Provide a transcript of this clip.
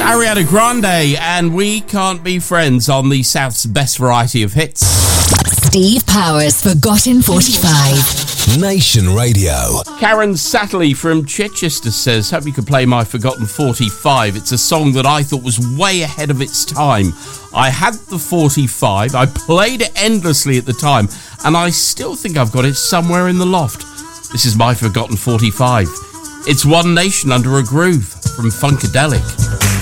Ariana Grande and We Can't Be Friends on the South's best variety of hits. Steve Powers, Forgotten 45. Nation Radio. Karen Satterley from Chichester says, hope you could play my Forgotten 45. It's a song that I thought was way ahead of its time. I had the 45, I played it endlessly at the time, and I still think I've got it somewhere in the loft. This is my Forgotten 45. It's One Nation Under a Groove from Funkadelic.